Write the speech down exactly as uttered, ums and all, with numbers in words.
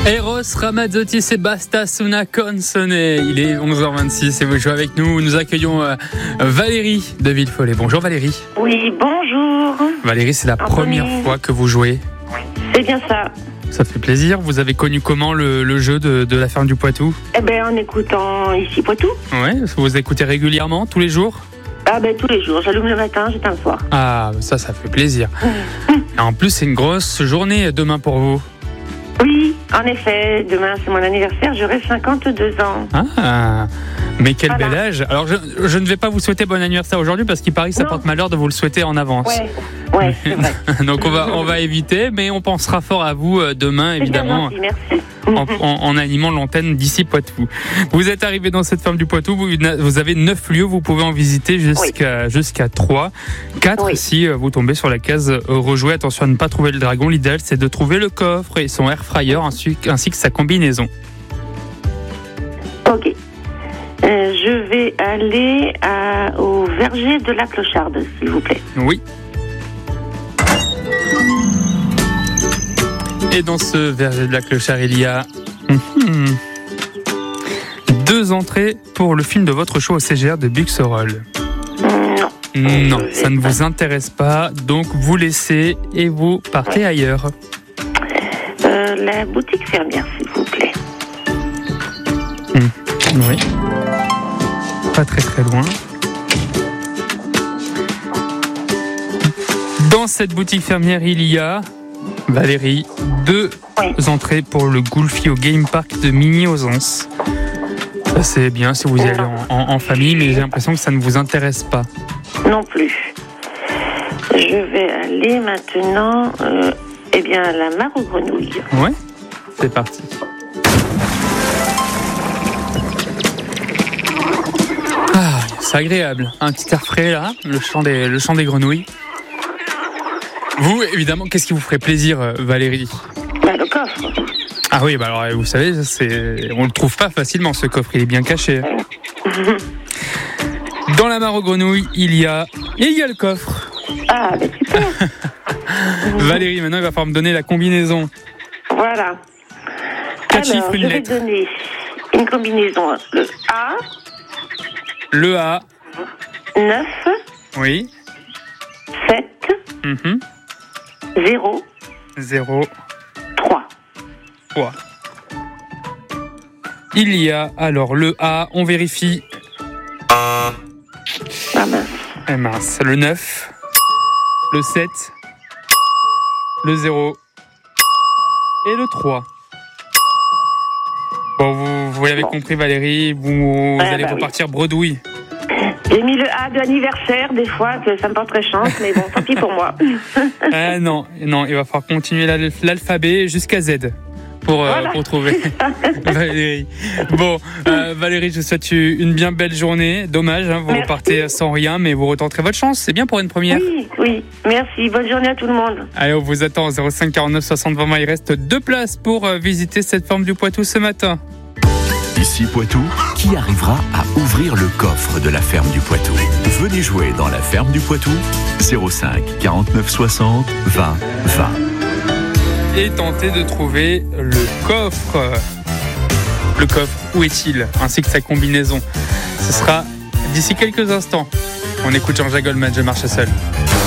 Eros Ramazzotti, c'est Basta Una Canzone. Il est onze heures vingt-six et vous jouez avec nous. Nous accueillons euh, Valérie de Villefollet. Bonjour Valérie. Oui, bonjour. Valérie, c'est la Anthony. première fois que vous jouez. C'est bien ça. Ça fait plaisir. Vous avez connu comment le, le jeu de, de la ferme du Poitou ? Eh ben, en écoutant ici Poitou. Ouais, vous écoutez régulièrement, tous les jours ? Ah ben, tous les jours. J'allume le matin, j'éteins le soir. Ah, ça, ça fait plaisir. Et en plus, c'est une grosse journée demain pour vous. Oui, en effet. Demain, c'est mon anniversaire. J'aurai cinquante-deux ans. Ah, mais quel Voilà. bel âge. Alors, je, je ne vais pas vous souhaiter bon anniversaire aujourd'hui parce qu'il paraît que ça Non. porte malheur de vous le souhaiter en avance. Ouais, ouais, c'est vrai. Donc, on va, on va éviter, mais on pensera fort à vous euh, demain, C'est bien évidemment, gentil, merci. en, en, en animant l'antenne d'ici Poitou. Vous êtes arrivé dans cette ferme du Poitou, vous, vous avez neuf lieux, vous pouvez en visiter jusqu'à, jusqu'à trois. quatre Oui. si euh, vous tombez sur la case euh, rejouer. Attention à ne pas trouver le dragon. L'idéal, c'est de trouver le coffre et son air fryer ainsi, ainsi que sa combinaison. Ok. Euh, je vais aller à- au verger de la Clocharde, s'il vous plaît. Oui. Et dans ce verger de la Clocharde, il y a hum, deux entrées pour le film de votre choix au C G R de Buxerolles. Non. Non, Je vais ça ne pas. vous intéresse pas, donc vous laissez et vous partez ailleurs. Euh, la boutique fermière, s'il vous plaît. Oui. Pas très très loin. Dans cette boutique fermière, il y a, Valérie, deux Oui. entrées pour le Goulfi au Game Park de Migny-aux-Anses. Ça, c'est bien si vous y allez en, en- en famille, mais j'ai l'impression que ça ne vous intéresse pas. Non plus. Je vais aller maintenant, euh, eh bien, à la mare aux grenouilles. Ouais, c'est parti. Ah, c'est agréable. Un petit air frais là, le chant des, le chant des grenouilles. Vous, évidemment, qu'est-ce qui vous ferait plaisir, euh, Valérie ? Bah, le coffre. Ah oui, bah alors vous savez, c'est... on le trouve pas facilement ce coffre, il est bien caché. Dans la mare aux grenouilles, il y a... Et il y a le coffre. Ah, bah, super. Valérie, maintenant il va falloir me donner la combinaison. Voilà. Quatre Alors, chiffres, une je vais lettre. donner une combinaison. Le A, Le A, neuf, oui. sept, Mhm. zéro, Zéro, trois. trois. Il y a alors le A, on vérifie. Ah mince. Eh mince, le neuf, le sept, le zéro et le trois. Bon, vous, vous l'avez Bon. compris Valérie, vous, vous Ah, allez bah oui. repartir bredouille. J'ai mis le A de l'anniversaire, des fois, que ça me porterait chance, mais bon, tant pis pour moi. Ah non, non, il va falloir continuer l'alph- l'alphabet jusqu'à Z pour, euh, Voilà. pour trouver Valérie. Bon, euh, Valérie, je vous souhaite une bien belle journée. Dommage, hein, vous Merci. repartez sans rien, mais vous retenterez votre chance. C'est bien pour une première. Oui, oui, merci. Bonne journée à tout le monde. Allez, on vous attend au zéro cinq quarante-neuf soixante vingt. Il reste deux places pour euh, visiter cette ferme du Poitou ce matin. Ici Poitou, qui arrivera à ouvrir le coffre de la ferme du Poitou? Venez jouer dans la ferme du Poitou, zéro cinq quarante-neuf soixante vingt vingt. Et tenter de trouver le coffre. Le coffre, où est-il? Ainsi que sa combinaison. Ce sera d'ici quelques instants. On écoute Jean-Jacques Goldman, Je marche seul.